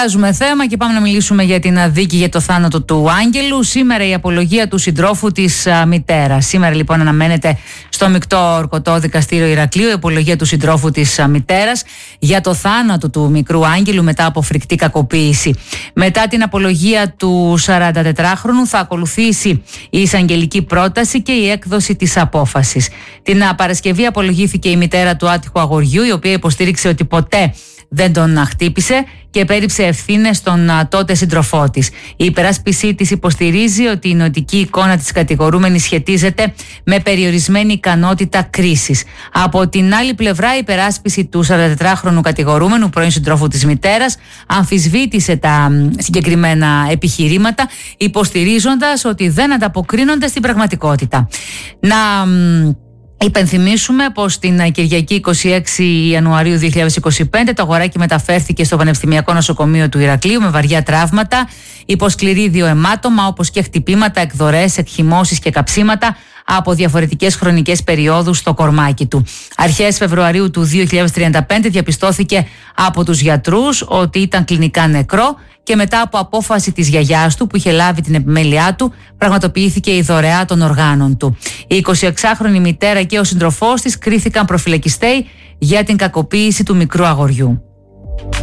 Αλλάζουμε θέμα και πάμε να μιλήσουμε για την δίκη για το θάνατο του Άγγελου. Σήμερα η απολογία του συντρόφου της μητέρας. Σήμερα λοιπόν αναμένεται στο Μεικτό Ορκωτό Δικαστήριο Ηρακλείου η απολογία του συντρόφου της μητέρας για το θάνατο του μικρού Άγγελου μετά από φρικτή κακοποίηση. Μετά την απολογία του 44χρονου θα ακολουθήσει η εισαγγελική πρόταση και η έκδοση της απόφασης. Την Παρασκευή απολογήθηκε η μητέρα του άτυχου αγοριού, η οποία υποστήριξε ότι ποτέ δεν τον χτύπησε και επέριψε ευθύνες στον τότε σύντροφό της. Η υπεράσπιση της υποστηρίζει ότι η νοητική εικόνα της κατηγορούμενης σχετίζεται με περιορισμένη ικανότητα κρίσης. Από την άλλη πλευρά, η υπεράσπιση του 44χρονου κατηγορούμενου, πρώην συντρόφου της μητέρας, αμφισβήτησε τα συγκεκριμένα επιχειρήματα, υποστηρίζοντας ότι δεν ανταποκρίνονται στην πραγματικότητα. Υπενθυμίσουμε πως την Κυριακή 26 Ιανουαρίου 2025 το αγοράκι μεταφέρθηκε στο Πανεπιστημιακό Νοσοκομείο του Ηρακλείου με βαριά τραύματα, υπό σκληρή ιδιοαιμάτωμα, όπως και χτυπήματα, εκδορές, εκχυμώσεις και καψίματα από διαφορετικές χρονικές περιόδους στο κορμάκι του. Αρχές Φεβρουαρίου του 2035 διαπιστώθηκε από τους γιατρούς ότι ήταν κλινικά νεκρό και μετά από απόφαση της γιαγιάς του που είχε λάβει την επιμέλειά του, πραγματοποιήθηκε η δωρεά των οργάνων του. Η 26χρονη μητέρα και ο σύντροφός της κρίθηκαν προφυλακιστέοι για την κακοποίηση του μικρού αγοριού.